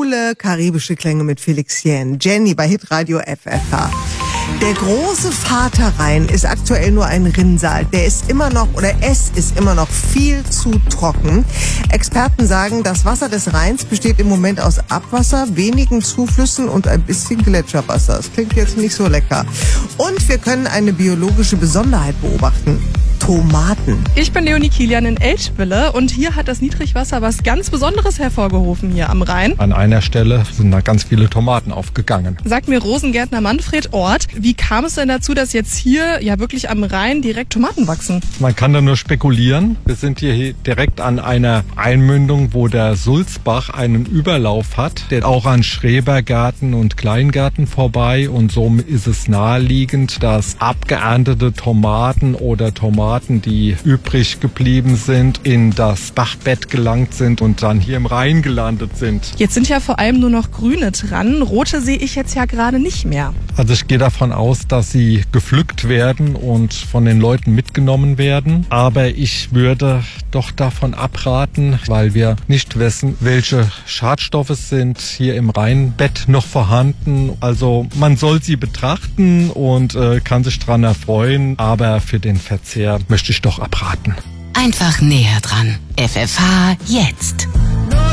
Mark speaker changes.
Speaker 1: coole karibische Klänge mit Felix Jähn. Jenny bei Hitradio FFH. Der große Vaterrhein ist aktuell nur ein Rinnsal. Es ist immer noch viel zu trocken. Experten sagen, das Wasser des Rheins besteht im Moment aus Abwasser, wenigen Zuflüssen und ein bisschen Gletscherwasser. Das klingt jetzt nicht so lecker. Und wir können eine biologische Besonderheit beobachten. Tomaten.
Speaker 2: Ich bin Leonie Kilian in Eltville und hier hat das Niedrigwasser was ganz Besonderes hervorgerufen hier am Rhein.
Speaker 3: An einer Stelle sind da ganz viele Tomaten aufgegangen.
Speaker 2: Sagt mir Rosengärtner Manfred Ort. Wie kam es denn dazu, dass jetzt hier ja wirklich am Rhein direkt Tomaten wachsen?
Speaker 3: Man kann da nur spekulieren. Wir sind hier direkt an einer Einmündung, wo der Sulzbach einen Überlauf hat, der auch an Schrebergärten und Kleingärten vorbei, und somit ist es naheliegend, dass abgeerntete Tomaten oder Tomaten, die übrig geblieben sind, in das Bachbett gelangt sind und dann hier im Rhein gelandet sind.
Speaker 2: Jetzt sind ja vor allem nur noch grüne dran. Rote sehe ich jetzt ja gerade nicht mehr.
Speaker 3: Also ich gehe davon aus, dass sie gepflückt werden und von den Leuten mitgenommen werden. Aber ich würde doch davon abraten, weil wir nicht wissen, welche Schadstoffe sind hier im Rheinbett noch vorhanden. Also man soll sie betrachten und kann sich daran erfreuen, aber für den Verzehr möchte ich doch abraten.
Speaker 4: Einfach näher dran. FFH jetzt.